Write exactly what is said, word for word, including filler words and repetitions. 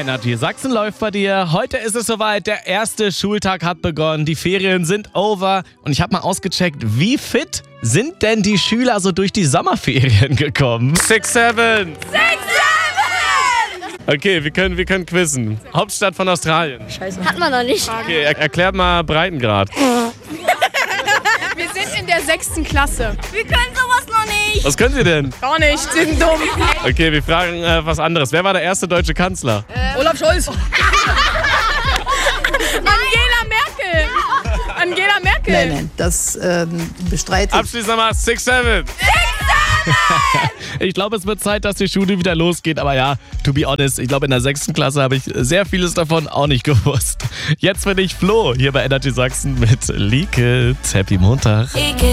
Energy Sachsen läuft bei dir. Heute ist es soweit, der erste Schultag hat begonnen, die Ferien sind over und ich habe mal ausgecheckt, wie fit sind denn die Schüler so durch die Sommerferien gekommen? Six, seven! Six, seven! Okay, wir können, wir können quizzen. Hauptstadt von Australien. Scheiße. Hat man noch nicht. Okay, er erklärt mal Breitengrad. Wir sind in der sechsten Klasse. Wir können sowas noch nicht. Was können Sie denn? Gar nicht, sind dumm. Okay, wir fragen äh, was anderes. Wer war der erste deutsche Kanzler? Ähm. Olaf Scholz. Angela Merkel. Angela Merkel. Nein, nein, das ähm, bestreitet. Abschließend nochmal Six, seven! Ich glaube, es wird Zeit, dass die Schule wieder losgeht. Aber ja, to be honest, ich glaube, in der sechsten Klasse habe ich sehr vieles davon auch nicht gewusst. Jetzt bin ich Flo, hier bei Energy Sachsen mit Leak It. Happy Montag.